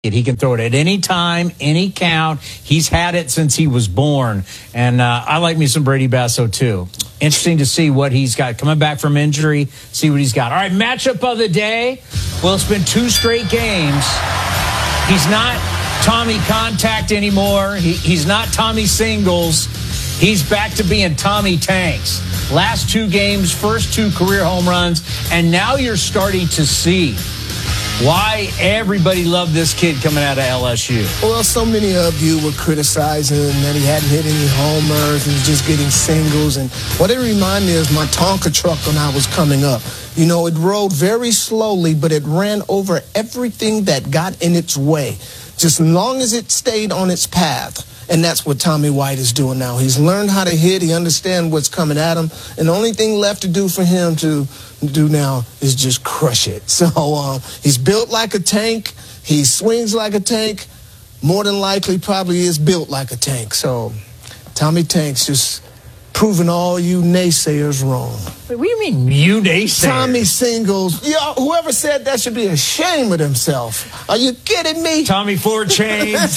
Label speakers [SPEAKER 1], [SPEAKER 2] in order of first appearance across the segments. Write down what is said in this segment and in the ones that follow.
[SPEAKER 1] He can throw it at any time, any count. He's had it since he was born. And I like me some Brady Basso, too. Interesting to see what he's got. Coming back from injury, see what he's got. All right, matchup of the day. Well, it's been 2 straight games. He's not Tommy Contact anymore. He's not Tommy Singles. He's back to being Tommy Tanks. Last 2 games, first 2 career home runs. And now you're starting to see why everybody loved this kid coming out of LSU.
[SPEAKER 2] Well, so many of you were criticizing that he hadn't hit any homers and was just getting singles. And what it reminded me is my Tonka truck when I was coming up. You know, it rode very slowly, but it ran over everything that got in its way, just as long as it stayed on its path. And that's what Tommy White is doing now. He's learned how to hit. He understands what's coming at him. And the only thing left to do for him to do now is just crush it. So he's built like a tank. He swings like a tank. More than likely probably is built like a tank. So Tommy Tanks just proving all you naysayers wrong.
[SPEAKER 1] Wait, what do you mean, you naysayers?
[SPEAKER 2] Tommy Singles. Whoever said that should be ashamed of himself. Are you kidding me?
[SPEAKER 1] Tommy 4 Chains.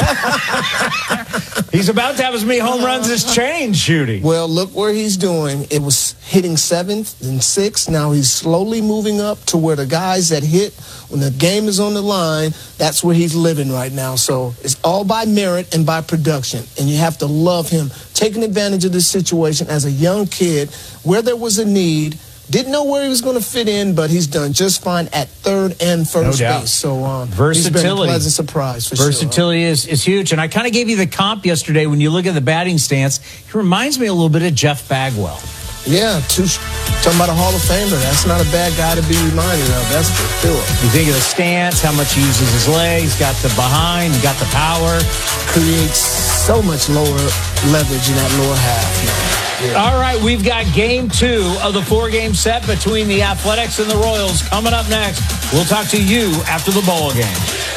[SPEAKER 1] He's about to have as many home runs as Chains shooting.
[SPEAKER 2] Well, look where he's doing. It was hitting 7th and 6th. Now he's slowly moving up to where the guys that hit when the game is on the line, that's where he's living right now. So it's all by merit and by production. And you have to love him taking advantage of this situation as a young kid where there was a need. Didn't know where he was going to fit in, but he's done just fine at third and first base. So
[SPEAKER 1] versatility.
[SPEAKER 2] He's been a pleasant surprise for
[SPEAKER 1] Versatility is huge. And I kind of gave you the comp yesterday when you look at the batting stance. He reminds me a little bit of Jeff Bagwell.
[SPEAKER 2] Yeah, talking about a Hall of Famer. That's not a bad guy to be reminded of. That's for sure.
[SPEAKER 1] You think of the stance, how much he uses his legs, got the behind, got the power.
[SPEAKER 2] Creates so much lower leverage in that lower half.
[SPEAKER 1] Yeah. All right, we've got game 2 of the 4-game set between the Athletics and the Royals coming up next. We'll talk to you after the ball game.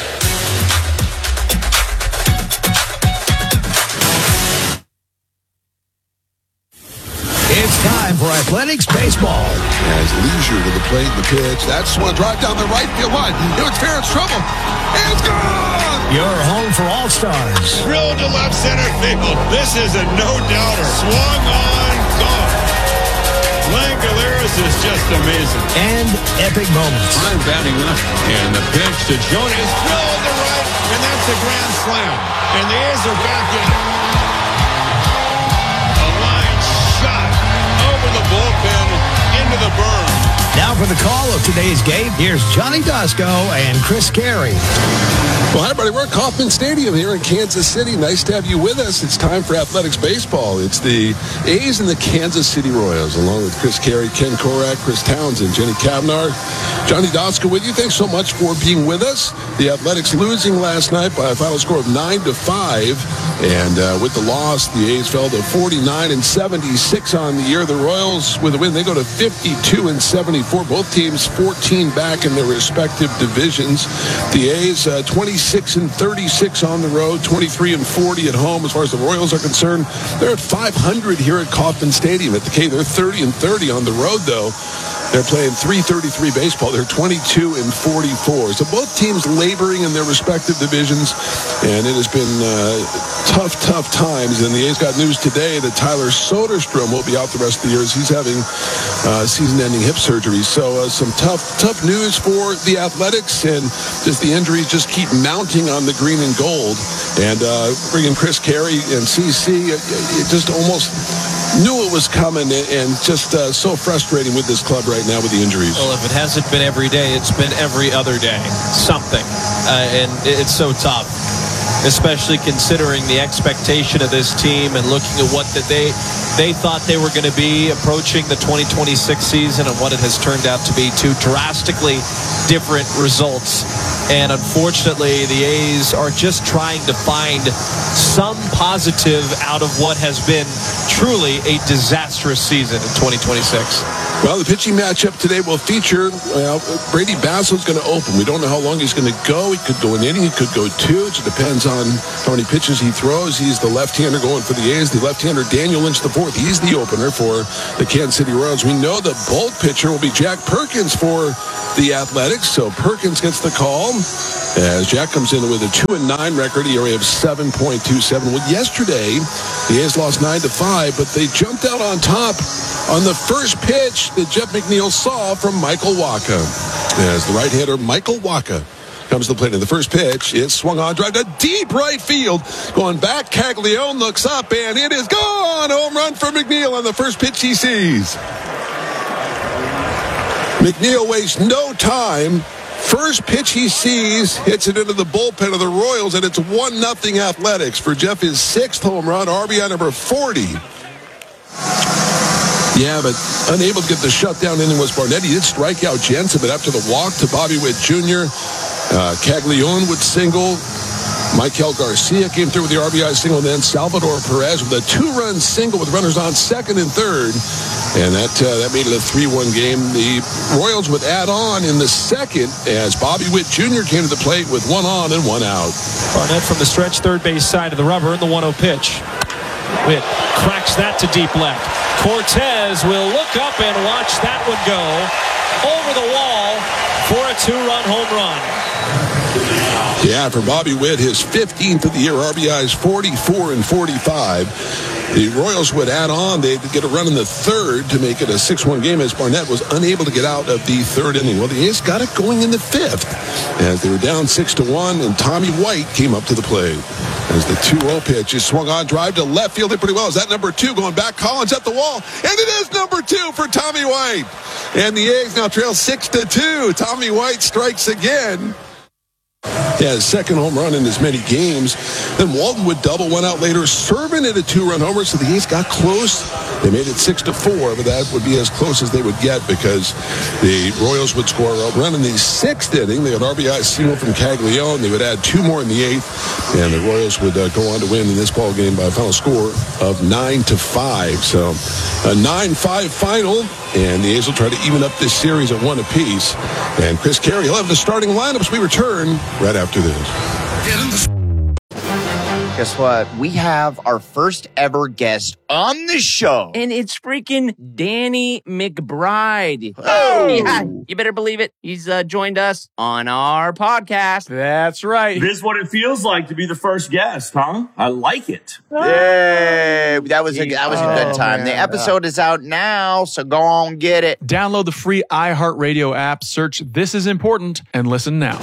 [SPEAKER 3] It's time for Athletics Baseball.
[SPEAKER 4] Has leisure to the plate and the pitch. That's one drive down the right field line. It's fair, it's trouble. And it's gone!
[SPEAKER 3] Your home for All-Stars.
[SPEAKER 5] Drilled to left center field. This is a no-doubter. Swung on, gone. Langoliris is just amazing.
[SPEAKER 3] And epic moments.
[SPEAKER 5] I'm batting left. And the pitch to Jonas. Drilled to right. And that's a grand slam. And the A's are back in. The bullpen into the berm.
[SPEAKER 3] Now for the call of today's game, here's Johnny Dasco and Chris Carey.
[SPEAKER 4] Well, hi, everybody. We're at Kauffman Stadium here in Kansas City. Nice to have you with us. It's time for Athletics Baseball. It's the A's and the Kansas City Royals, along with Chris Carey, Ken Korak, Chris Townsend, Jenny Kavnar, Johnny Dasco with you. Thanks so much for being with us. The Athletics losing last night by a final score of 9-5. And with the loss, the A's fell to 49-76 on the year. The Royals, with a win, they go to 52-74. Both teams 14 back in their respective divisions. The A's 26-36 on the road, 23-40 at home. As far as the Royals are concerned, they're at 500 here at Kauffman Stadium. At the K, they're 30-30 on the road, though. They're playing .333 baseball. They're 22-44. So both teams laboring in their respective divisions, and it has been tough times. And the A's got news today that Tyler Soderstrom will be out the rest of the year as he's having season-ending hip surgery. So some tough news for the Athletics, and just the injuries just keep mounting on the green and gold. And bringing Chris Carey and CC, it just almost knew it was coming, and just so frustrating with this club right now with the injuries.
[SPEAKER 6] Well, if it hasn't been every day, it's been every other day. Something. And it's so tough, especially considering the expectation of this team and looking at what that they thought they were going to be approaching the 2026 season and what it has turned out to be. Two drastically different results. And unfortunately, the A's are just trying to find some positive out of what has been truly a disastrous season in 2026.
[SPEAKER 4] Well, the pitching matchup today will feature, Brady Basso's going to open. We don't know how long he's going to go. He could go an inning. He could go 2. It depends on how many pitches he throws. He's the left-hander going for the A's. The left-hander, Daniel Lynch IV. He's the opener for the Kansas City Royals. We know the bulk pitcher will be Jack Perkins for the Athletics. So Perkins gets the call. As Jack comes in with a 2-9 record, ERA of 7.27. Well, yesterday, the A's lost 9-5, but they jumped out on top on the first pitch that Jeff McNeil saw from Michael Wacha. As the right-hander, Michael Wacha, comes to the plate in the first pitch. It's swung on, drive to deep right field. Going back, Caglione looks up, and it is gone. Home run for McNeil on the first pitch he sees. McNeil wastes no time. First pitch he sees, hits it into the bullpen of the Royals, and it's 1-0 Athletics for Jeff, his 6th home run, RBI number 40. Yeah, but unable to get the shutdown inning was Barnett. He did strike out Jensen, but after the walk to Bobby Witt Jr., Caglione would single. Michael Garcia came through with the RBI single, and then Salvador Perez with a 2-run single with runners on second and third. And that made it a 3-1 game. The Royals would add on in the second as Bobby Witt Jr. came to the plate with 1 on and 1 out.
[SPEAKER 6] Barnett from the stretch third base side of the rubber in the 1-0 pitch. Witt cracks that to deep left. Cortez will look up and watch that one go over the wall for a 2-run home run.
[SPEAKER 4] Yeah, for Bobby Witt, his 15th of the year, RBIs 44 and 45. The Royals would add on. They'd get a run in the third to make it a 6-1 game as Barnett was unable to get out of the third inning. Well, the A's got it going in the fifth as they were down 6-1, and Tommy White came up to the plate. As the 2-0 pitch is swung on, drive to left field, did pretty well. Is that number 2 going back? Collins at the wall, and it is number 2 for Tommy White. And the A's now trail 6-2. Tommy White strikes again. Yeah, his second home run in as many games. Then Walton would double 1 out later. Servant hit a 2-run homer, so the A's got close. They made it 6-4, but that would be as close as they would get because the Royals would score a run in the 6th inning. They had RBI single from Caglione. They would add 2 more in the 8th, and the Royals would go on to win in this ball game by a final score of 9-5. So a 9-5 final, and the A's will try to even up this series at 1 apiece. And Chris Carey will have the starting lineups. We return right after this.
[SPEAKER 7] Guess what? We have our first ever guest on the show.
[SPEAKER 8] And it's freaking Danny McBride.
[SPEAKER 7] Oh!
[SPEAKER 8] Yeah, you better believe it. He's joined us on our podcast.
[SPEAKER 9] That's right.
[SPEAKER 10] This is what it feels like to be the first guest, huh? I like it.
[SPEAKER 7] Yay! That was a good time.
[SPEAKER 2] Man.
[SPEAKER 7] The episode is out now, so go on get it.
[SPEAKER 9] Download the free iHeartRadio app, search This Is Important, and listen now.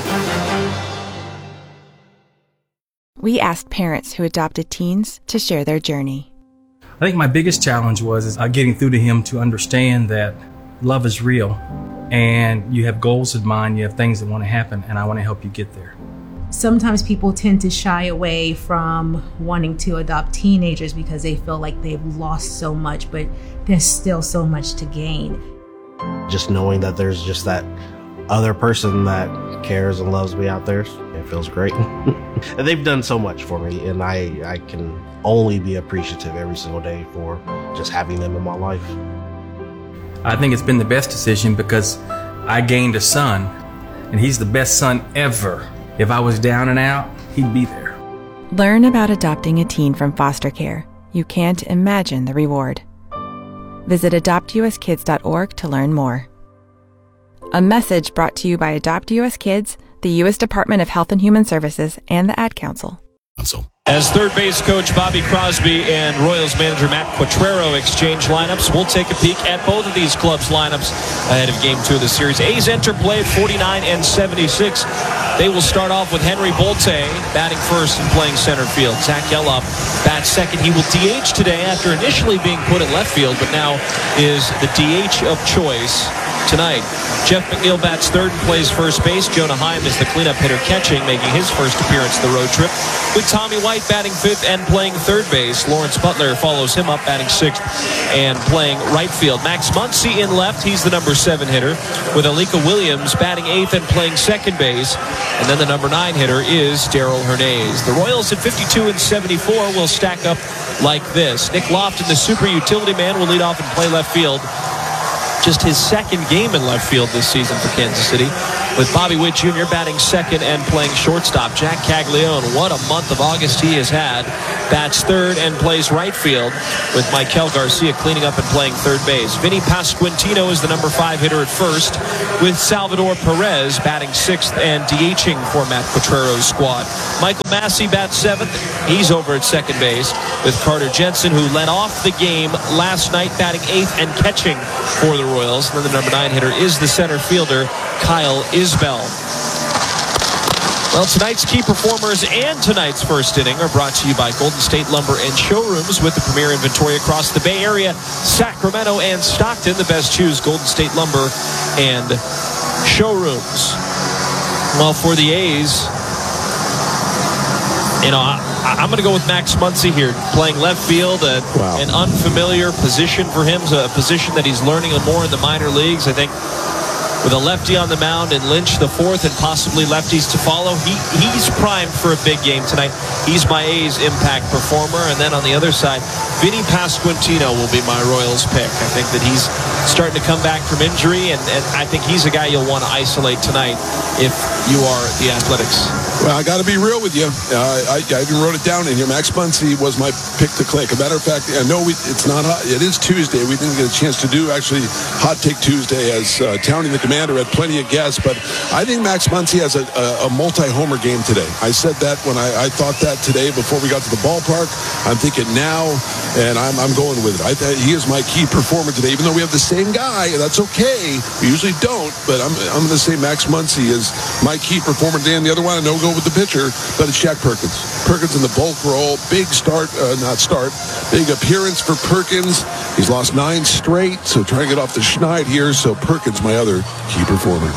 [SPEAKER 11] We asked parents who adopted teens to share their journey.
[SPEAKER 12] I think my biggest challenge was getting through to him to understand that love is real and you have goals in mind, you have things that want to happen, and I want to help you get there.
[SPEAKER 13] Sometimes people tend to shy away from wanting to adopt teenagers because they feel like they've lost so much, but there's still so much to gain.
[SPEAKER 14] Just knowing that there's just that other person that cares and loves me out there, it feels great. And they've done so much for me, and I can only be appreciative every single day for just having them in my life.
[SPEAKER 12] I think it's been the best decision because I gained a son, and he's the best son ever. If I was down and out, he'd be there.
[SPEAKER 11] Learn about adopting a teen from foster care. You can't imagine the reward. Visit adoptuskids.org to learn more. A message brought to you by Adopt US Kids, the U.S. Department of Health and Human Services, and the Ad Council.
[SPEAKER 6] As third base coach Bobby Crosby and Royals manager Matt Quatrero exchange lineups, we'll take a peek at both of these clubs' lineups ahead of Game 2 of the series. A's enter play 49 and 76. They will start off with Henry Bolte batting first and playing center field. Zach Gelof bats second. He will DH today after initially being put at left field, but now is the DH of choice tonight. Jeff McNeil bats third and plays first base. Jonah Heim is the cleanup hitter catching, making his first appearance the road trip, with Tommy White batting fifth and playing third base. Lawrence Butler follows him up, batting sixth and playing right field. Max Muncy in left. He's the number 7 hitter, with Alika Williams batting eighth and playing second base. And then the number 9 hitter is Darrell Hernandez. The Royals at 52 and 74 will stack up like this. Nick Lofton, the super utility man, will lead off and play left field. Just his second game in left field this season for Kansas City. with Bobby Witt Jr. batting second and playing shortstop. Jack Caglione, what a month of August he has had. Bats third and plays right field, with Michael Garcia cleaning up and playing third base. Vinny Pasquantino is the number 5 hitter at first, with Salvador Perez batting sixth and DHing for Matt Quatrero's squad. Michael Massey bats seventh. He's over at second base, with Carter Jensen, who led off the game last night, batting eighth and catching for the Royals. And then the number 9 hitter is the center fielder, Kyle Isbell. Well, tonight's key performers and tonight's first inning are brought to you by Golden State Lumber and Showrooms, with the premier inventory across the Bay Area, Sacramento, and Stockton. The best choose Golden State Lumber and Showrooms. Well, for the A's, I'm going to go with Max Muncy here, playing left field, an unfamiliar position for him, a position that he's learning more in the minor leagues. I think with a lefty on the mound and Lynch the fourth and possibly lefties to follow, he's primed for a big game tonight. He's my A's impact performer. And then on the other side, Vinny Pasquantino will be my Royals pick. I think that he's starting to come back from injury, and I think he's a guy you'll want to isolate tonight if you are the Athletics.
[SPEAKER 4] Well, I got to be real with you. I even wrote it down in here. Max Muncy was my pick to click. A matter of fact, I know it's not hot. It is Tuesday. We didn't get a chance to do actually Hot Take Tuesday, as Townie the Commander had plenty of guests. But I think Max Muncy has a multi-homer game today. I said that when I thought that today before we got to the ballpark. I'm thinking now, and I'm going with it. He is my key performer today, even though we have the same guy. That's okay. We usually don't, but I'm going to say Max Muncy is my key performer today. And the other one, I know go with the pitcher, but it's Shaq Perkins. Perkins in the bulk role. Big big appearance for Perkins. He's lost 9 straight, so trying to get off the schneid here. So Perkins, my other key performer.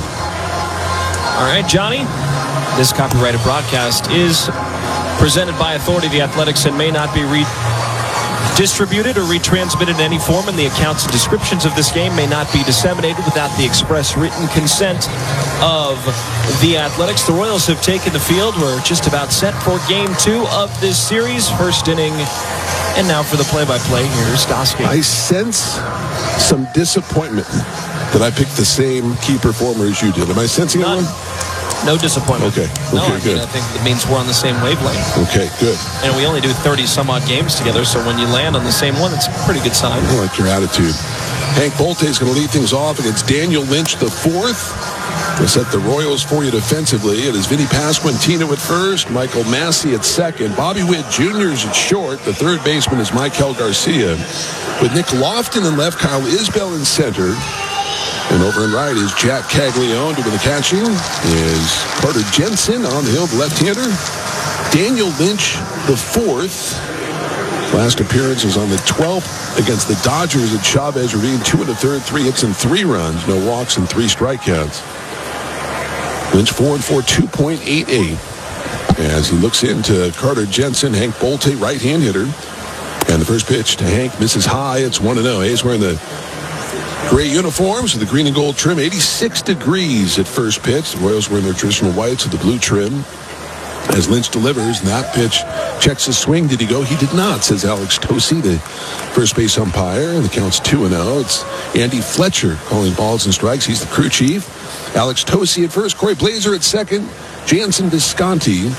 [SPEAKER 6] All right, Johnny. This copyrighted broadcast is presented by authority of the Athletics and may not be distributed or retransmitted in any form, and the accounts and descriptions of this game may not be disseminated without the express written consent of the Athletics. The Royals have taken the field. We're just about set for Game 2 of this series. First inning. And now for the play-by-play, here's Dosky.
[SPEAKER 4] I sense some disappointment that I picked the same key performer as you did. Am I sensing anyone?
[SPEAKER 6] No disappointment.
[SPEAKER 4] Okay, good.
[SPEAKER 6] I think it means we're on the same wavelength.
[SPEAKER 4] Okay, good.
[SPEAKER 6] And we only do 30-some-odd games together, so when you land on the same one, it's a pretty good sign.
[SPEAKER 4] I like your attitude. Hank Bolte is going to lead things off against Daniel Lynch the fourth. We'll set the Royals for you defensively. It is Vinny Pasquantino at first, Michael Massey at second, Bobby Witt Jr. is at short. The third baseman is Michael Garcia. With Nick Lofton in left, Kyle Isbell in center. And over in right is Jack Caglione doing the catching. Is Carter Jensen on the hill, the left-hander. Daniel Lynch the fourth. Last appearance was on the 12th against the Dodgers at Chavez Ravine. 2 1/3, 3 hits and 3 runs. No walks and 3 strikeouts. Lynch 4-4, 2.88. As he looks into Carter Jensen, Hank Bolte, right-hand hitter. And the first pitch to Hank misses high. It's 1-0. He's wearing the gray uniforms with the green and gold trim. 86 degrees at first pitch. The Royals wearing their traditional whites with the blue trim. As Lynch delivers, and that pitch checks his swing. Did he go? He did not, says Alex Tosi, the first base umpire. And the count's 2-0. It's Andy Fletcher calling balls and strikes. He's the crew chief. Alex Tosi at first. Corey Blazer at second. Jansen Visconti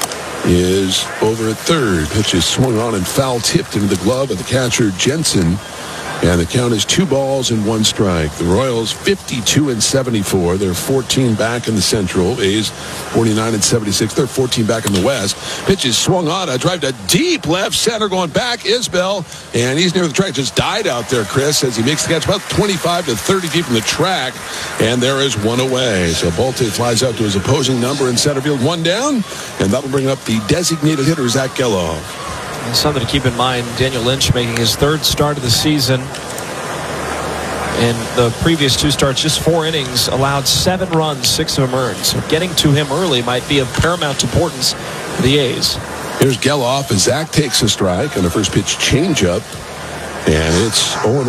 [SPEAKER 4] is over at third. Pitch is swung on and foul tipped into the glove of the catcher, Jensen. And the count is 2 balls and 1 strike. The Royals 52-74. They're 14 back in the Central. A's 49-76. They're 14 back in the West. Pitch is swung on. A drive to deep left center going back. Isbell. And he's near the track. Just died out there, Chris, as he makes the catch about 25 to 30 deep from the track. And there is 1 away. So Bolte flies out to his opposing number in center field. 1 down. And that will bring up the designated hitter, Zach Geloff.
[SPEAKER 6] Something to keep in mind, Daniel Lynch making his 3rd start of the season. In the previous 2 starts, just 4 innings, allowed 7 runs, 6 of them earned. So getting to him early might be of paramount importance for the A's.
[SPEAKER 4] Here's Geloff as Zach takes a strike on the first pitch changeup. And it's 0-1.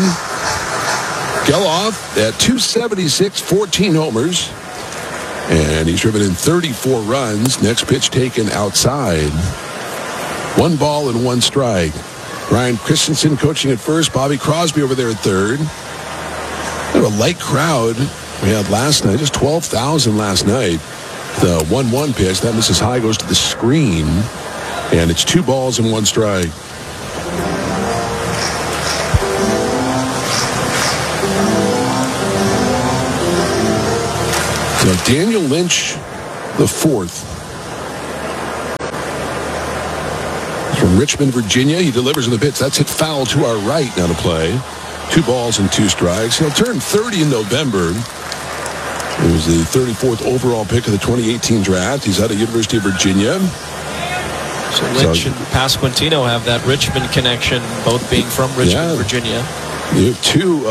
[SPEAKER 4] Geloff at 276, 14 homers. And he's driven in 34 runs. Next pitch taken outside. 1 ball and 1 strike. Ryan Christensen coaching at first. Bobby Crosby over there at third. Kind of a light crowd we had last night. Just 12,000 last night. The 1-1 pitch, that misses high, goes to the screen. And it's 2 balls and 1 strike. Now, Daniel Lynch, the 4th. From Richmond, Virginia. He delivers in the pitch. That's hit foul to our right now to play. 2 balls and 2 strikes. He'll turn 30 in November. He was the 34th overall pick of the 2018 draft. He's out of University of Virginia.
[SPEAKER 6] So Lynch and Pasquantino have that Richmond connection, both being from Richmond, Virginia.
[SPEAKER 4] You have 2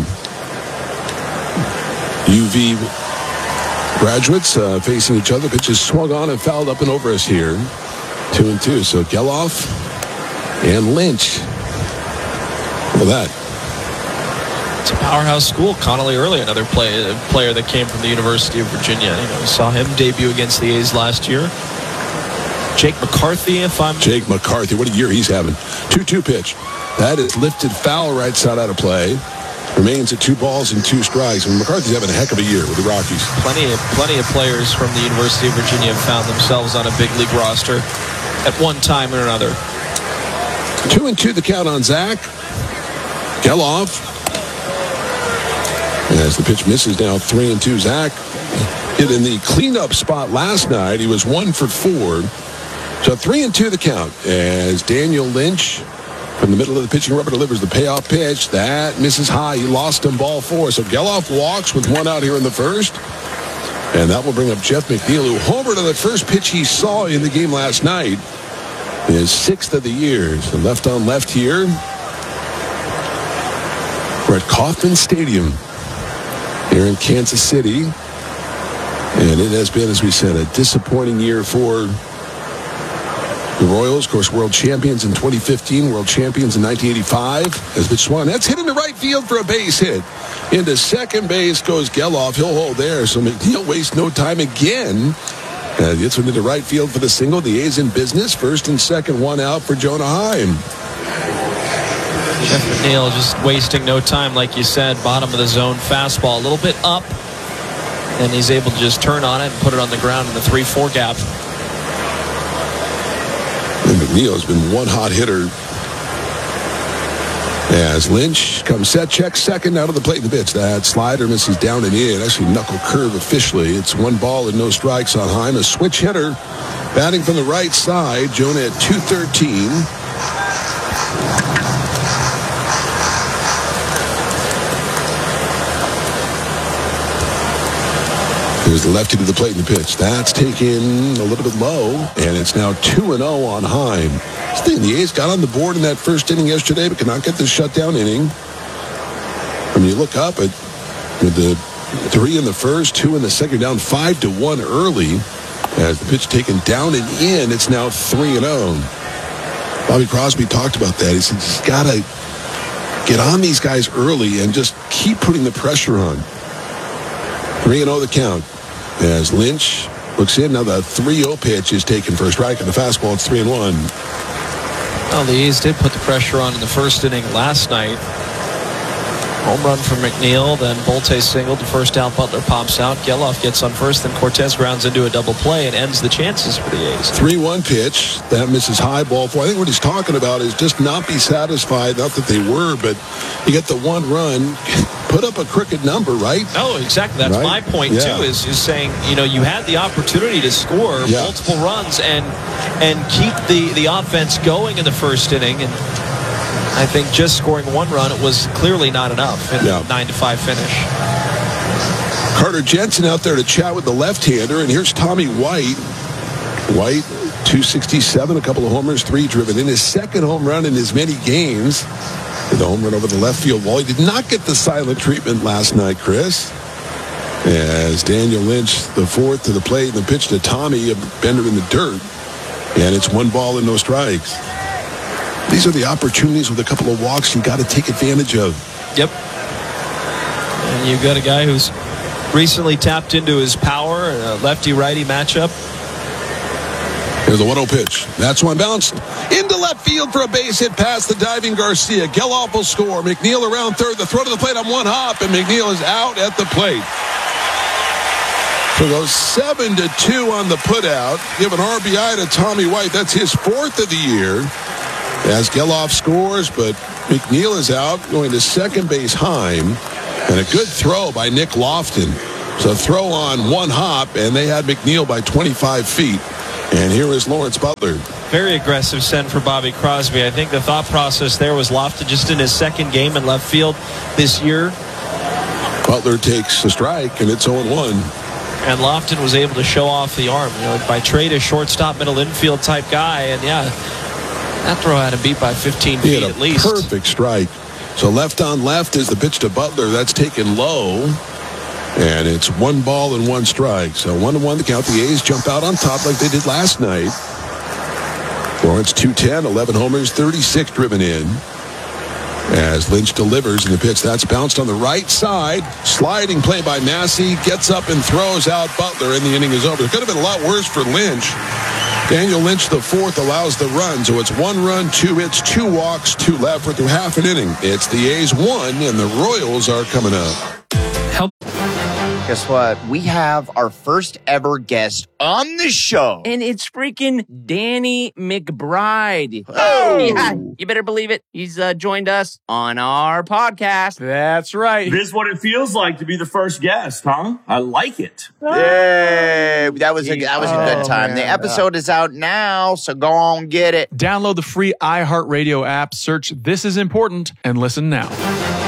[SPEAKER 4] UV graduates facing each other. Pitches swung on and fouled up and over us here. 2-2. So Geloff and Lynch. Look at that.
[SPEAKER 6] It's a powerhouse school. Connolly Early, another player that came from the University of Virginia. We saw him debut against the A's last year. Jake McCarthy,
[SPEAKER 4] Jake McCarthy, what a year he's having. 2-2 pitch. That is lifted foul, right side out of play. Remains at 2 balls and 2 strikes. And McCarthy's having a heck of a year with the Rockies.
[SPEAKER 6] Plenty of players from the University of Virginia have found themselves on a big league roster at one time or another.
[SPEAKER 4] 2-2 the count on Zach. Geloff. As the pitch misses, now 3-2. Zach hit in the cleanup spot last night. He was 1 for 4. So 3-2 the count as Daniel Lynch from the middle of the pitching rubber delivers the payoff pitch. That misses high. He lost him, ball 4. So Geloff walks with 1 out here in the first. And that will bring up Jeff McNeil, who homered on the first pitch he saw in the game last night. His 6th of the year. So left on left here. We're at Kauffman Stadium here in Kansas City. And it has been, as we said, a disappointing year for the Royals. Of course, world champions in 2015, world champions in 1985. As pitch swung, that's hit into right field for a base hit. Into second base goes Geloff. He'll hold there, so McNeil wastes no time again. Gets one into right field for the single. The A's in business. First and second, 1 out for Jonah Heim.
[SPEAKER 6] Jeff McNeil just wasting no time, like you said. Bottom of the zone fastball, a little bit up. And he's able to just turn on it and put it on the ground in the 3-4 gap.
[SPEAKER 4] And McNeil has been one hot hitter. As Lynch comes set, check second, out of the plate in the pitch. That slider misses down and in. Actually, knuckle curve officially. It's 1 ball and no strikes on Heim. A switch hitter batting from the right side. Jonah at 213. Here's the lefty to the plate in the pitch. That's taken a little bit low, and it's now 2-0 on Heim. This thing, the A's got on the board in that first inning yesterday, but could not get the shutdown inning. When you look up at the 3 in the first, 2 in the second, down 5-1 early. As the pitch taken down and in, it's now 3-0. Bobby Crosby talked about that. He said, he's got to get on these guys early and just keep putting the pressure on. 3-0 the count. As Lynch looks in, now the 3-0 pitch is taken for a strike, and the fastball, it's 3-1.
[SPEAKER 6] Well, the A's did put the pressure on in the first inning last night. Home run from McNeil, then Bolte singled to first out. Butler pops out. Geloff gets on first, then Cortez grounds into a double play and ends the chances for the A's.
[SPEAKER 4] 3-1 pitch. That misses high, ball 4. I think what he's talking about is just not be satisfied. Not that they were, but you get the 1 run, put up a crooked number, right?
[SPEAKER 6] Oh, exactly. That's my point, too, is saying, you had the opportunity to score multiple runs and keep the offense going in the first inning. And I think just scoring 1 run, it was clearly not enough in the 9-5 finish.
[SPEAKER 4] Carter Jensen out there to chat with the left-hander, and here's Tommy White. White, 267, a couple of homers, 3 driven in. His second home run in as many games. The home run over the left field wall. He did not get the silent treatment last night, Chris. As Daniel Lynch, the 4th to the plate, and the pitch to Tommy, a bender in the dirt. And it's 1 ball and no strikes. These are the opportunities with a couple of walks you got to take advantage of.
[SPEAKER 6] Yep. And you've got a guy who's recently tapped into his power in a lefty-righty matchup.
[SPEAKER 4] Here's the 1-0 pitch. That's one bounced into left field for a base hit past the diving Garcia. Geloff will score. McNeil around third. The throw to the plate on 1 hop, and McNeil is out at the plate. So goes 7-2 on the putout. Give an RBI to Tommy White. That's his 4th of the year. As Geloff scores, but McNeil is out, going to second base. Heim. And a good throw by Nick Lofton. So throw on one hop, and they had McNeil by 25 feet. And here is Lawrence Butler.
[SPEAKER 6] Very aggressive send for Bobby Crosby. I think the thought process there was Lofton just in his second game in left field this year.
[SPEAKER 4] Butler takes a strike, and it's 0-1.
[SPEAKER 6] And Lofton was able to show off the arm. By trade, a shortstop, middle infield type guy. And, that throw had him beat by 15 feet at least.
[SPEAKER 4] Perfect strike. So left on left is the pitch to Butler. That's taken low. And it's 1 ball and 1 strike. So 1-1 the count. The A's jump out on top like they did last night. Lawrence 210, 11 homers, 36 driven in. As Lynch delivers in the pitch, that's bounced on the right side. Sliding play by Massey, gets up and throws out Butler, and the inning is over. It could have been a lot worse for Lynch. Daniel Lynch, the 4th, allows the run, so it's 1 run, 2 hits, 2 walks, 2 left. We're through half an inning. It's the A's 1, and the Royals are coming up.
[SPEAKER 7] Guess what? We have our first ever guest on the show.
[SPEAKER 8] And it's freaking Danny McBride.
[SPEAKER 7] Oh!
[SPEAKER 8] Yeah, you better believe it. He's joined us on our podcast.
[SPEAKER 9] That's right.
[SPEAKER 10] This is what it feels like to be the first guest, huh? I like it.
[SPEAKER 7] Yay! That was a good time.
[SPEAKER 2] man.
[SPEAKER 7] The episode is out now, so go on get it.
[SPEAKER 9] Download the free iHeartRadio app, search This Is Important, and listen now.